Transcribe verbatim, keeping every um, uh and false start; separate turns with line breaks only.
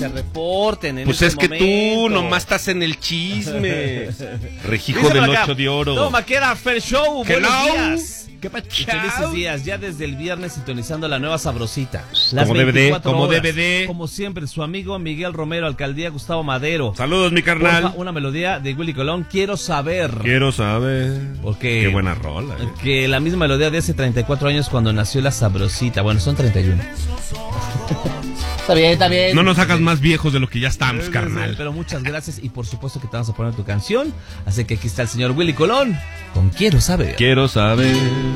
se reporten en
Pues
este
es que
momento.
tú nomás estás en el chisme. Regijo
Dice
del
por acá,
ocho de oro.
Toma, que era Fair Show.
Hello.
Buenos días.
¿Qué
Y
pacha?
felices días, ya desde el viernes sintonizando la nueva Sabrosita. Las
Como D V D,
veinticuatro
como
horas.
D V D.
Como siempre, su amigo Miguel Romero, Alcaldía Gustavo Madero.
Saludos, mi carnal.
Porfa, una melodía de Willy Colón, Quiero Saber.
Quiero saber.
Porque
Qué buena rola. Eh.
Que la misma melodía de hace treinta y cuatro años cuando nació la Sabrosita. Bueno, son treinta y uno. Está bien, está bien.
No nos hagas más viejos de lo que ya estamos, carnal.
Pero muchas gracias y por supuesto que te vamos a poner tu canción. Así que aquí está el señor Willy Colón con Quiero Saber.
Quiero saber.